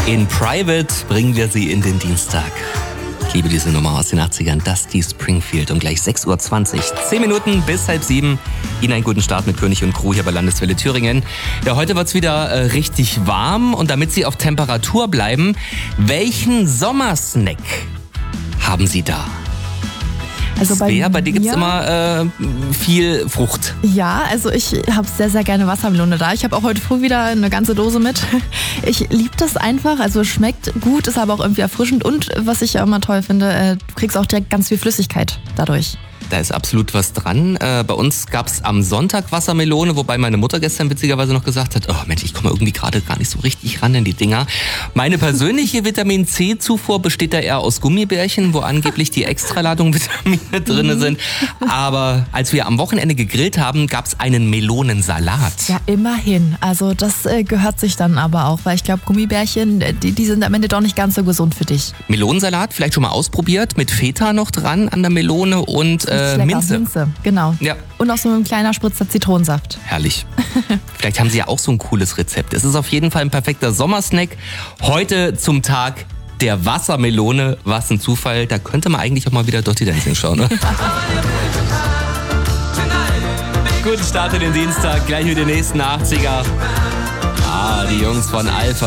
In Private bringen wir sie in den Dienstag. Ich liebe diese Nummer aus den 80ern, Dusty Springfield. Und gleich 6.20 Uhr, 10 Minuten bis 6:30. Ihnen einen guten Start mit König und Crew hier bei Landeswelle Thüringen. Ja, heute wird's wieder richtig warm. Und damit Sie auf Temperatur bleiben, welchen Sommersnack haben Sie da? Also bei dir gibt's immer viel Frucht. Ja, also ich habe sehr, sehr gerne Wassermelone da. Ich habe auch heute früh wieder eine ganze Dose mit. Ich liebe das einfach, also es schmeckt gut, ist aber auch irgendwie erfrischend. Und was ich ja immer toll finde, du kriegst auch direkt ganz viel Flüssigkeit dadurch. Da ist absolut was dran. Bei uns gab's am Sonntag Wassermelone, wobei meine Mutter gestern witzigerweise noch gesagt hat, oh Mensch, ich komme irgendwie gerade gar nicht so richtig ran in die Dinger. Meine persönliche Vitamin-C-Zufuhr besteht da eher aus Gummibärchen, wo angeblich die Extraladung Vitamine drin sind. Aber als wir am Wochenende gegrillt haben, gab's einen Melonensalat. Ja, immerhin. Also das gehört sich dann aber auch, weil ich glaube, Gummibärchen, die sind am Ende doch nicht ganz so gesund für dich. Melonensalat, vielleicht schon mal ausprobiert, mit Feta noch dran an der Melone und Minze, genau. Ja. Und auch so ein kleiner Spritzer Zitronensaft. Herrlich. Vielleicht haben Sie ja auch so ein cooles Rezept. Es ist auf jeden Fall ein perfekter Sommersnack. Heute zum Tag der Wassermelone. Was ein Zufall. Da könnte man eigentlich auch mal wieder Dirty Dancing schauen, ne? Guten Start in den Dienstag. Gleich mit den nächsten 80er. Die Jungs von Alpha.